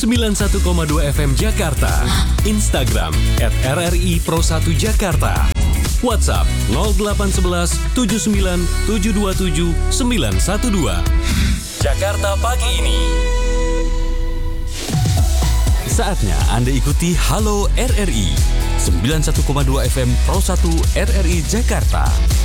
91,2 FM Jakarta. Instagram @RRI Pro 1 Jakarta. WhatsApp 0811 79 727 912. Jakarta pagi ini. Saatnya Anda ikuti Halo RRI 91,2 FM Pro 1 RRI Jakarta.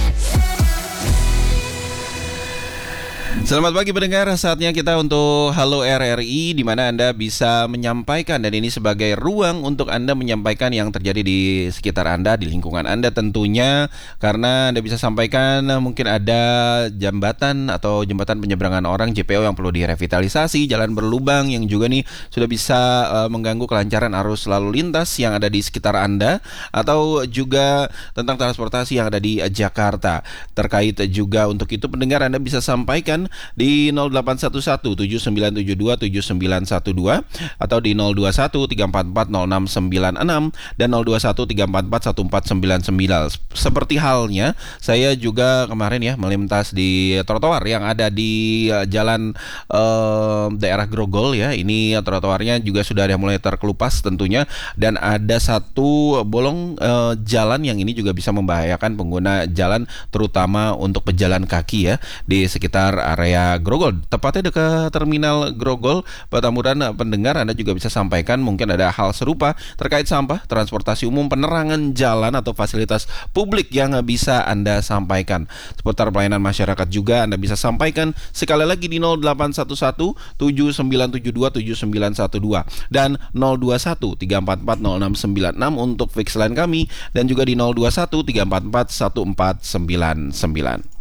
Selamat pagi pendengar, saatnya kita untuk Halo RRI, di mana Anda bisa menyampaikan, dan ini sebagai ruang untuk Anda menyampaikan yang terjadi di sekitar Anda, di lingkungan Anda tentunya, karena Anda bisa sampaikan mungkin ada jembatan atau jembatan penyeberangan orang JPO yang perlu direvitalisasi, jalan berlubang yang juga nih sudah bisa mengganggu kelancaran arus lalu lintas yang ada di sekitar Anda, atau juga tentang transportasi yang ada di Jakarta. Terkait juga untuk itu pendengar, Anda bisa sampaikan di 0811 7972 7912 atau di 021 344 0696 dan 021 344 1499. Seperti halnya saya juga kemarin ya melintas di trotoar yang ada di jalan daerah Grogol ya. Ini trotoarnya juga sudah ada mulai terkelupas tentunya, dan ada satu bolong jalan yang ini juga bisa membahayakan pengguna jalan, terutama untuk pejalan kaki ya di sekitar area Grogol, tepatnya dekat terminal Grogol. Mudah-mudahan pendengar Anda juga bisa sampaikan mungkin ada hal serupa terkait sampah, transportasi umum, penerangan jalan atau fasilitas publik yang bisa Anda sampaikan. Seputar pelayanan masyarakat juga Anda bisa sampaikan sekali lagi di 0811 7972 7912 dan 021 344 0696 untuk fix line kami, dan juga di 021 344 1499.